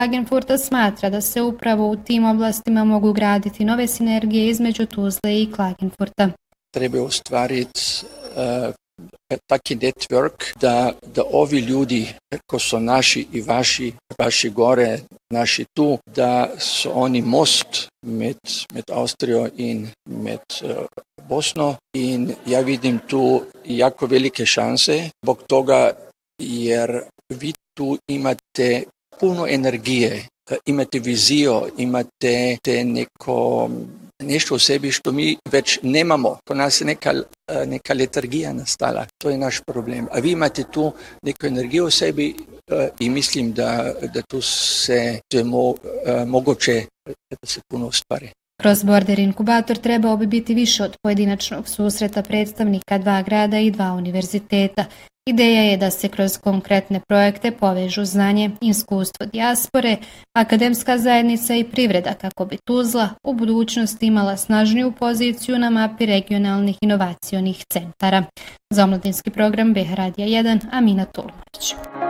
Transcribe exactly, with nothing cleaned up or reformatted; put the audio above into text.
Klagenfurta smatra da se upravo u tim oblastima mogu graditi nove sinergije između Tuzle i Klagenfurta. Treba ostvariti uh, taki network da, da ovi ljudi, ko so naši i vaši, vaši gore, naši tu, da so oni most med, med Avstrijo in med uh, Bosno. In ja vidim tu jako velike šanse, zbog toga jer vi tu imate puno energije, imate vizijo, imate te neko nešto u sebi što mi već nemamo. Kod nas je neka, neka letargija nastala, to je naš problem. A vi imate tu neku energiju u sebi i mislim da, da tu se je mo, moguće da se puno ostvari. Cross-border inkubator trebao bi biti više od pojedinačnog susreta predstavnika dva grada i dva univerziteta. Ideja je da se kroz konkretne projekte povežu znanje i iskustvo dijaspore, akademska zajednica i privreda kako bi Tuzla u budućnosti imala snažniju poziciju na mapi regionalnih inovacionih centara. Za omladinski program B H Radija jedan, Amina Tolumarić.